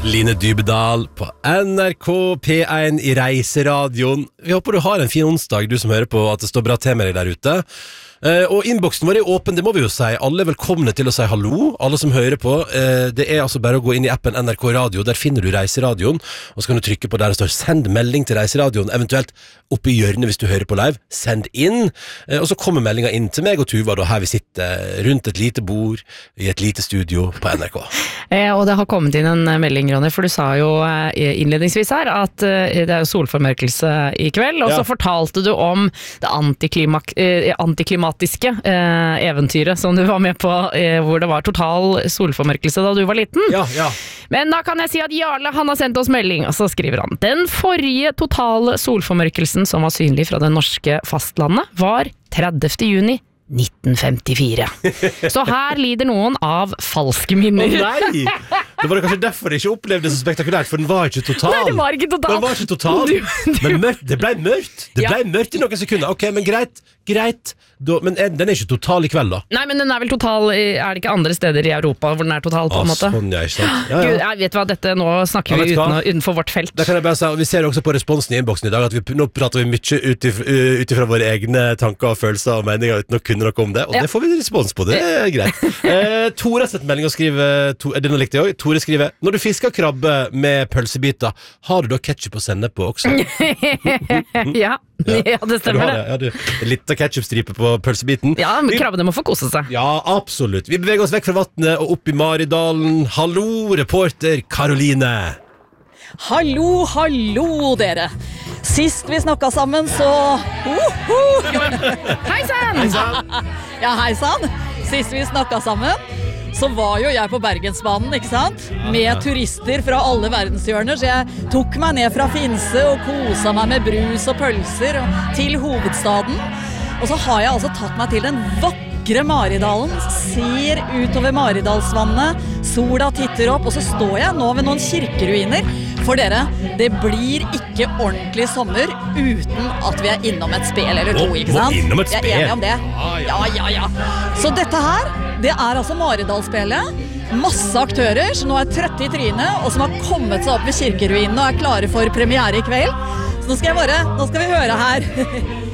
Line Dybedal på NRK P1 I Reiseradioen. Vi håper du har en fin onsdag, du som hører på, at det står bra til med deg der ute. Og innboksen vår åpen, det må vi jo si. Alle er velkomne til å si hallo, alle som hører på. Det altså bare å gå inn I appen NRK Radio, der finner du Reiseradioen, og så kan du trykke på der det står send melding til Reiseradioen, eventuelt oppe I hjørnet hvis du hører på live, send inn, og så kommer meldingen inn til meg og Tuva, da her vi sitter rundt et lite bord I et lite studio på NRK. Og det har kommet inn en melding, Ronny, for du sa jo innledningsvis her at det jo solformørkelse I kveld, og så fortalte du om det antiklimatiske eventyret som du var med på, hvor det var total solformørkelse da du var liten. Ja. Men da kan jeg si at Jarle, han har sendt oss melding, og så skriver han: Den forrige totale solformørkelsen som var synlig fra det norske fastlandet var 30. juni 1954. Så her lider noen av falske minner. Nei! Det var kanskje derfor jeg ikke opplevde det så spektakulært, for den var ikke total. Nei, det var ikke total. Den var ikke total. Men mørkt, det ble mørkt. Det ble mørkt I noen sekunder. Ok, men greit. Men den ikke total I kveld da. Nei, men den vel total, det ikke andre steder I Europa hvor den total på en måte? Sånn, ja, ikke sant. Gud, jeg vet hva, dette nå snakker vi utenfor vårt felt. Da kan jeg bare si, vi ser også på responsen I innboksen I dag, at nå prater vi mye utifra våre egne tanker og følelser og meninger uten å kunne noe om det, og det får vi respons på, det greit. Tore har sett melding og skriver, det nå likte jeg også, Tore skriver: Når du fisker krabbe med pølsebiter, har du da ketchup og sennep på også? Ja, det stemmer det. Ja, du litt av ketchupstripe på pølsebiten. Ja, men krabbene må få kose seg. Ja, absolutt. Vi beveger oss vekk fra vattnet og opp I Maridalen. Hallo, reporter Karoline. Hallo dere. Sist vi snakket sammen så Hei sann! Ja, hei sann. Sist vi snakket sammen så var jo jeg på Bergensbanen, ikke sant? Med turister fra alle verdenshjørner, så jeg tok meg ned fra Finse og koset meg med brus og pølser til hovedstaden. Og så har jeg altså tatt meg til den vakre Maridalen, ser utover Maridalsvannet, sola titter opp, og så står jeg nå ved noen kirkeruiner. For dere, det blir ikke ordentlig sommer uten at vi innom et spel eller to, ikke sant? Innom et spel? Vi enige om det. Ja. Så dette her, det altså Maridalsspillet. Masse aktører som nå trøtte I trynet, og som har kommet seg opp ved kirkeruinene og klare for premiere I kveld. Så nå skal vi høre her.